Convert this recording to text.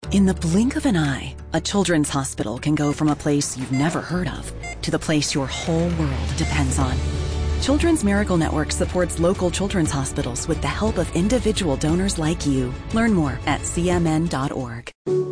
In the blink of an eye, a children's hospital can go from a place you've never heard of to the place your whole world depends on. Children's Miracle Network supports local children's hospitals with the help of individual donors like you. Learn more at cmn.org.